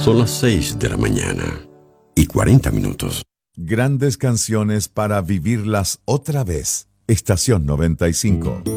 Son las 6 de la mañana y 40 minutos. Grandes canciones para vivirlas otra vez. Estación 95.